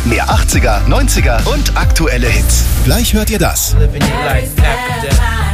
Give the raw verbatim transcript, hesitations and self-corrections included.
Mehr achtziger, neunziger und aktuelle Hits. Gleich hört ihr das. Living your life after death.